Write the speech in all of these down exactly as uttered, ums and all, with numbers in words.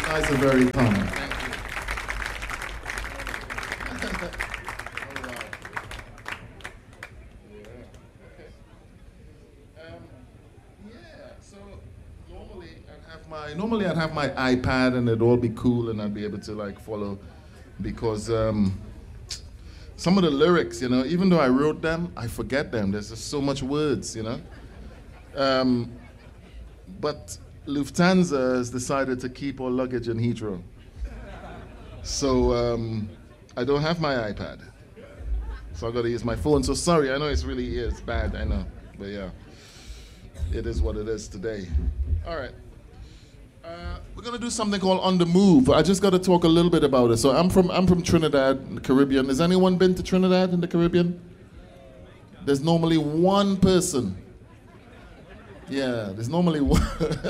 guys are very kind. Normally I'd have my iPad and it'd all be cool and I'd be able to like follow because um, some of the lyrics, you know, even though I wrote them, I forget them. There's just so much words, you know. Um, but Lufthansa has decided to keep all luggage in Heathrow. So um, I don't have my iPad. So I've got to use my phone. So sorry, I know it's really it's bad, I know. But yeah, it is what it is today. All right. Uh, we're gonna do something called On the Move. I just got to talk a little bit about it. So I'm from I'm from Trinidad, in the Caribbean. Has anyone been to Trinidad in the Caribbean? There's normally one person. Yeah, there's normally one.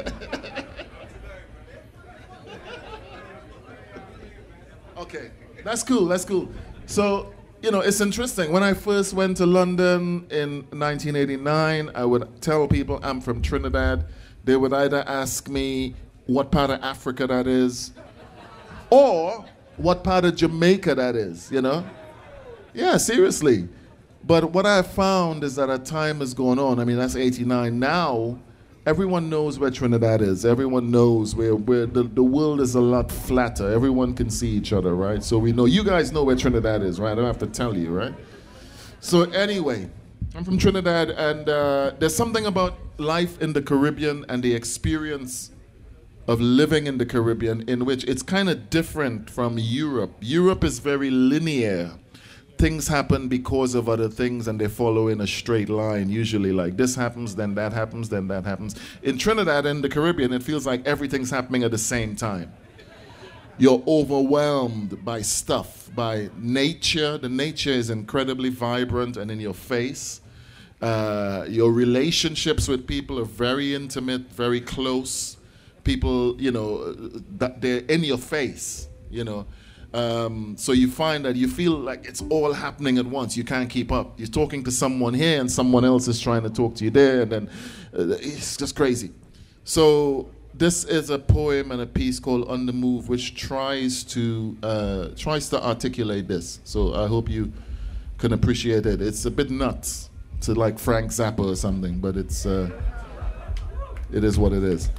Okay, that's cool. That's cool. So you know, it's interesting. When I first went to London in nineteen eighty-nine, I would tell people I'm from Trinidad. They would either ask me what part of Africa that is, or what part of Jamaica that is, you know? Yeah, seriously. But what I found is that as time is going on, I mean, that's eighty-nine. Now, everyone knows where Trinidad is. Everyone knows where, where the, the world is a lot flatter. Everyone can see each other, right? So we know, you guys know where Trinidad is, right? I don't have to tell you, right? So anyway, I'm from Trinidad, and uh, there's something about life in the Caribbean and the experience of living in the Caribbean in which it's kind of different from Europe. Europe is very linear. Things happen because of other things and they follow in a straight line, usually like this happens, then that happens, then that happens. In Trinidad and the Caribbean, it feels like everything's happening at the same time. You're overwhelmed by stuff, by nature. The nature is incredibly vibrant and in your face. Uh, your relationships with people are very intimate, very close. People, you know, that they're in your face, you know. Um, so you find that you feel like it's all happening at once. You can't keep up. You're talking to someone here and someone else is trying to talk to you there, and then uh, it's just crazy. So this is a poem and a piece called On the Move, which tries to uh, tries to articulate this. So I hope you can appreciate it. It's a bit nuts to like Frank Zappa or something, but it's uh, it is what it is.